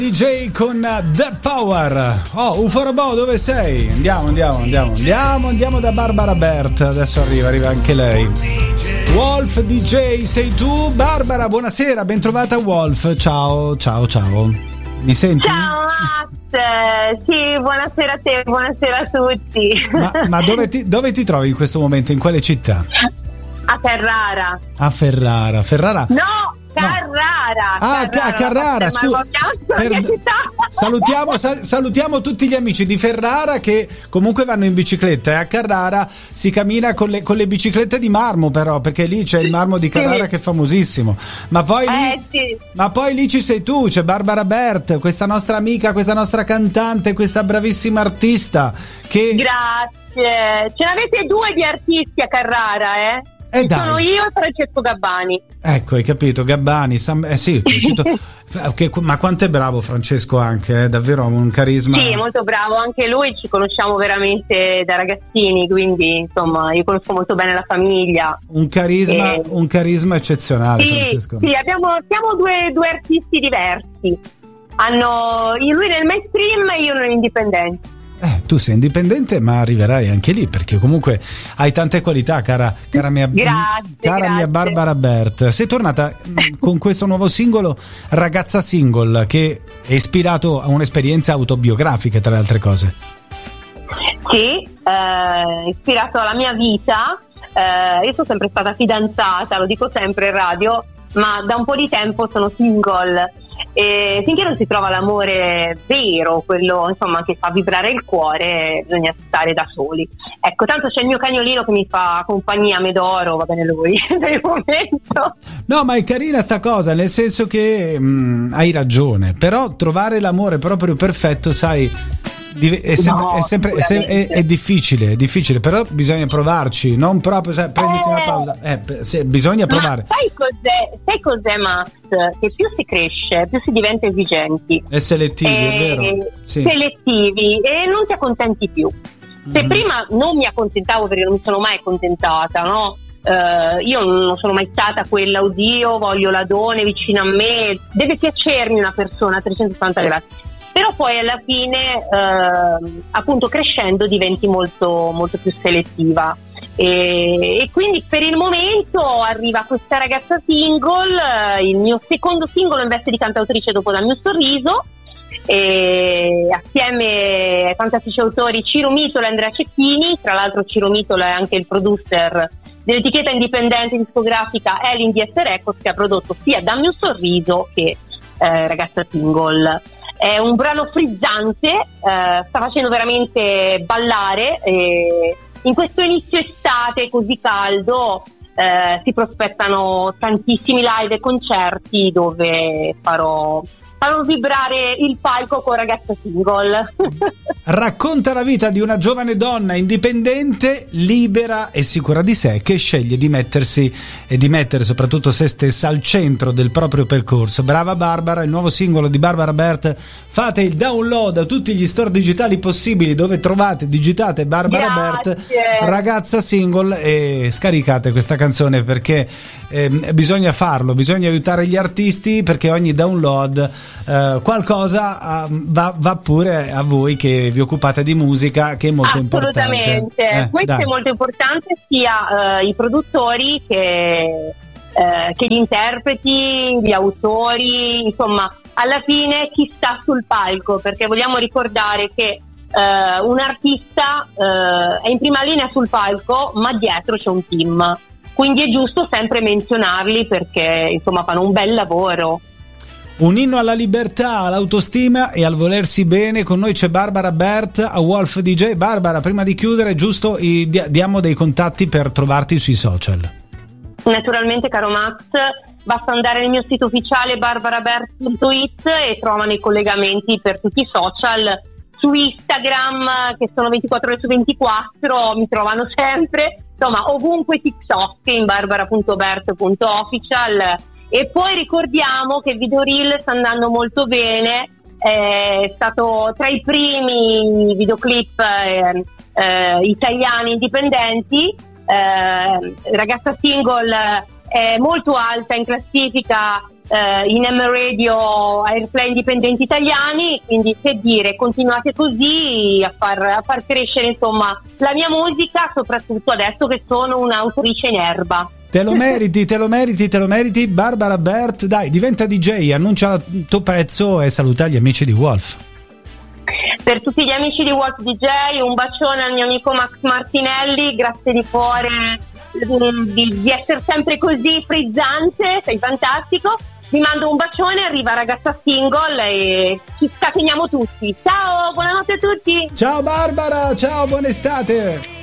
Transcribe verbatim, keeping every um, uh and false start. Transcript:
D J con The Power. Oh, Ufo Robot, dove sei? Andiamo, andiamo, andiamo, andiamo, andiamo da Barbara Bert. Adesso arriva, arriva anche lei. Wolf D J, sei tu? Barbara, buonasera, ben trovata Wolf. Ciao, ciao, ciao. Mi senti? Ciao Max, sì, buonasera a te, buonasera a tutti. Ma, ma dove, ti, dove ti trovi in questo momento? In quale città? A Ferrara. A Ferrara, Ferrara? No! Carrara, no. Ah, Carrara, a Carrara, scusa. Per... Salutiamo, sal- salutiamo tutti gli amici di Ferrara che comunque vanno in bicicletta e a Carrara si cammina con le, con le biciclette di marmo, però, perché lì c'è il marmo di Carrara, sì, che è famosissimo. Ma poi lì, eh, sì. ma poi lì ci sei tu, c'è Barbara Bert, questa nostra amica, questa nostra cantante, questa bravissima artista che... Grazie. Ce n'avete due di artisti a Carrara, eh? Eh dai. Sono io e Francesco Gabbani. Ecco, hai capito, Gabbani, Sam, eh sì, è uscito, che, ma quanto è bravo Francesco anche, eh, davvero un carisma. Sì, è molto bravo, anche lui, ci conosciamo veramente da ragazzini, quindi insomma io conosco molto bene la famiglia. Un carisma, e... un carisma eccezionale, sì, Francesco. Sì, abbiamo, siamo due, due artisti diversi, hanno lui nel mainstream e io nell'indipendente. Eh, tu sei indipendente, ma arriverai anche lì, perché comunque hai tante qualità, cara, cara mia, grazie, cara grazie. mia Barbara Bert. Sei tornata con questo nuovo singolo, Ragazza Single, che è ispirato a un'esperienza autobiografica, tra le altre cose. Sì, eh, ispirato alla mia vita. Eh, io sono sempre stata fidanzata, lo dico sempre in radio, ma da un po' di tempo sono single. E finché non si trova l'amore vero, quello insomma che fa vibrare il cuore, bisogna stare da soli. Ecco, tanto c'è il mio cagnolino che mi fa compagnia, Medoro, va bene lui per il momento. No, ma è carina sta cosa, nel senso che mh, hai ragione, però trovare l'amore proprio perfetto, sai, è sempre, no, è, sempre è, se, è, è difficile, è difficile, però bisogna provarci, non proprio, sai, prenditi eh, una pausa, eh, se, bisogna provare. Ma sai cos'è, sai cos'è Max? Che più si cresce, più si diventa esigenti. E selettivi, e, è vero? Sì. Selettivi e non ti accontenti più. Se mm-hmm. prima non mi accontentavo perché non mi sono mai accontentata, no? Uh, io non sono mai stata quella, oddio, voglio l'adone vicino a me, deve piacermi una persona a trecentosessanta gradi. Però poi alla fine eh, appunto crescendo diventi molto molto più selettiva e, e quindi per il momento arriva questa ragazza single, il mio secondo singolo in veste di cantautrice dopo Dal mio sorriso, e assieme ai fantastici autori Ciro Mitola e Andrea Cecchini. Tra l'altro Ciro Mitola è anche il producer dell'etichetta indipendente discografica Elin D S Records, che ha prodotto sia Dammi un sorriso che eh, Ragazza Single. È un brano frizzante, eh, sta facendo veramente ballare e in questo inizio estate così caldo eh, si prospettano tantissimi live e concerti dove farò farò vibrare il palco con Ragazza Single. Racconta la vita di una giovane donna indipendente, libera e sicura di sé, che sceglie di mettersi e di mettere soprattutto se stessa al centro del proprio percorso. Brava Barbara, il nuovo singolo di Barbara Bert. Fate il download a tutti gli store digitali possibili dove trovate, digitate Barbara Bert, Ragazza Single, e scaricate questa canzone, perché eh, bisogna farlo, bisogna aiutare gli artisti, perché ogni download Uh, qualcosa uh, va, va pure a voi che vi occupate di musica, che è molto assolutamente importante. Eh, questo dai. È molto importante, sia uh, i produttori che, uh, che gli interpreti, gli autori, insomma alla fine chi sta sul palco, perché vogliamo ricordare che uh, un artista uh, è in prima linea sul palco, ma dietro c'è un team, quindi è giusto sempre menzionarli, perché insomma fanno un bel lavoro. Un inno alla libertà, all'autostima e al volersi bene. Con noi c'è Barbara Bert a Wolf D J. Barbara, prima di chiudere, giusto, i, diamo dei contatti per trovarti sui social. Naturalmente, caro Max, basta andare nel mio sito ufficiale barbarabert punto it e trovano i collegamenti per tutti i social. Su Instagram, che sono ventiquattro ore su ventiquattro, mi trovano sempre, insomma ovunque, TikTok in barbara punto bert punto official. E poi ricordiamo che il videoreel sta andando molto bene, è stato tra i primi videoclip eh, eh, italiani indipendenti. eh, Ragazza Single è molto alta in classifica eh, in M Radio Airplay Indipendenti Italiani, quindi che dire, continuate così a far, a far crescere insomma la mia musica, soprattutto adesso che sono un'autrice in erba. Te lo meriti, te lo meriti, te lo meriti. Barbara Bert, dai, diventa D J, annuncia il tuo pezzo e saluta gli amici di Wolf. Per tutti gli amici di Wolf D J, un bacione al mio amico Max Martinelli, grazie di cuore di, di essere sempre così frizzante, sei fantastico. Vi mando un bacione, arriva Ragazza Single e ci scateniamo tutti. Ciao, buonanotte a tutti. Ciao Barbara, ciao, buona estate.